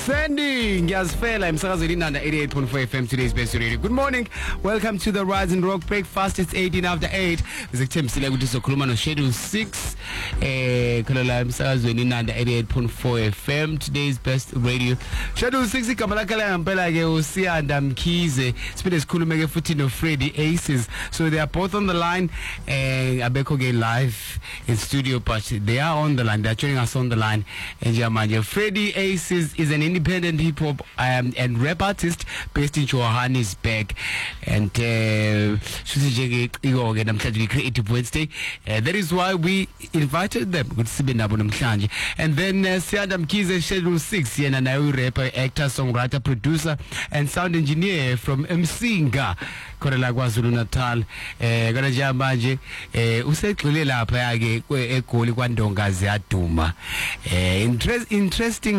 Sandy ngiyazifela emsakazweni inanda 88.4 FM today's best radio. Good morning. Welcome to the Rise and Rock Breakfast. It's 18 after 8. Ngizekuthembisile ukuthi sokhuluma no schedule 6 khona la emsakazweni inanda 88.4 FM today's best radio. Schedule 6 igama lakhe ngempela ke uSiyanda Mkhize. Siphinde sikhulume ke futhi no Freddy Aces. So they are both on the line abekho ke live in studio, but they are on the line. They are joining us on the line. And Freddy Aces is an independent hip hop and rap artist based in Johannesburg, and Creative Wednesday. That is why we invited them. And then Siyanda Mkhize, Schedule 6, yena nayo rapper, actor, songwriter, producer, and sound engineer from Msinga, Korela KwaZulu Natal. Kona manje useqile lapha yake eGoli kwaNdonga ziyaduma. Interesting